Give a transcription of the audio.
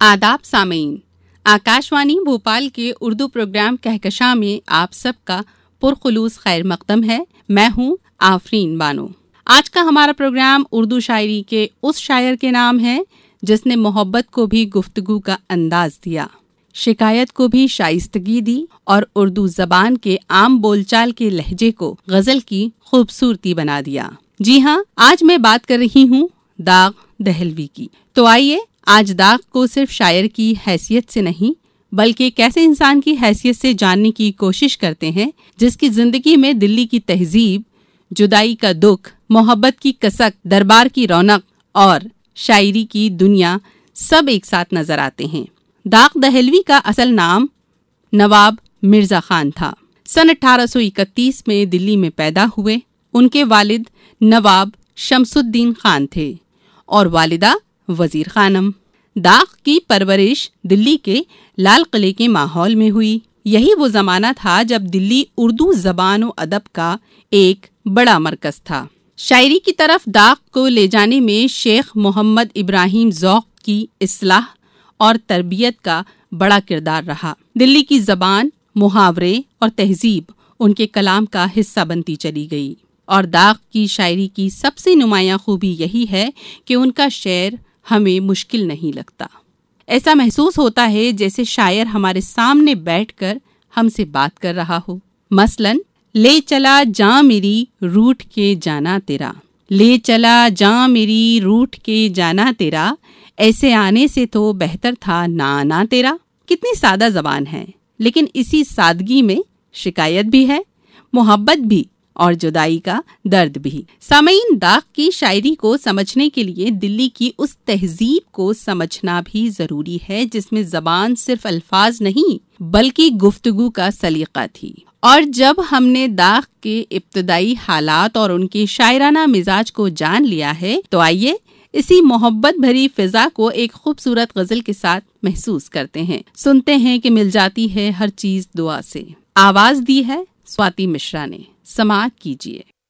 आदाब सामीन, आकाशवाणी भोपाल के उर्दू प्रोग्राम कहकशां में आप सबका पुरखुलूस खैर मकदम है। मैं हूँ आफरीन बानो। आज का हमारा प्रोग्राम उर्दू शायरी के उस शायर के नाम है जिसने मोहब्बत को भी गुफ्तगू का अंदाज दिया, शिकायत को भी शाइस्तगी दी और उर्दू जबान के आम बोलचाल के लहजे को गजल की खूबसूरती बना दिया। जी हाँ, आज मैं बात कर रही हूँ दाग दहलवी की। तो आइए आज दाग को सिर्फ शायर की हैसियत से नहीं बल्कि एक ऐसे इंसान की हैसियत से जानने की कोशिश करते हैं जिसकी जिंदगी में दिल्ली की तहजीब, जुदाई का दुख, मोहब्बत की कसक, दरबार की रौनक और शायरी की दुनिया सब एक साथ नजर आते हैं। दाग दहलवी का असल नाम नवाब मिर्जा खान था। सन 1831 में दिल्ली में पैदा हुए। उनके वालिद नवाब शमसुद्दीन खान थे और वालिदा वजीर खानम। दाग की परवरिश दिल्ली के लाल किले के माहौल में हुई। यही वो जमाना था जब दिल्ली उर्दू जबान और अदब का एक बड़ा मरकज था। शायरी की तरफ दाग को ले जाने में शेख मोहम्मद इब्राहिम ज़ौक़ की इस्लाह और तरबियत का बड़ा किरदार रहा। दिल्ली की जबान, मुहावरे और तहजीब उनके कलाम का हिस्सा बनती चली गई और दाग की शायरी की सबसे नुमायां खूबी यही है कि उनका शेर हमें मुश्किल नहीं लगता। ऐसा महसूस होता है जैसे शायर हमारे सामने बैठकर हमसे बात कर रहा हो। मसलन, ले चला जा मेरी रूठ के जाना तेरा, ले चला जा मेरी रूठ के जाना तेरा, ऐसे आने से तो बेहतर था ना आना तेरा। कितनी सादा जबान है, लेकिन इसी सादगी में शिकायत भी है, मोहब्बत भी और जुदाई का दर्द भी। सामीन, दाग की शायरी को समझने के लिए दिल्ली की उस तहजीब को समझना भी जरूरी है जिसमें जबान सिर्फ अल्फाज नहीं बल्कि गुफ्तगू का सलीका थी। और जब हमने दाग के इब्तदाई हालात और उनके शायराना मिजाज को जान लिया है तो आइए इसी मोहब्बत भरी फिजा को एक खूबसूरत गजल के साथ महसूस करते हैं। सुनते हैं कि मिल जाती है हर चीज दुआ से। आवाज दी है स्वाति मिश्रा ने। समाअत कीजिए।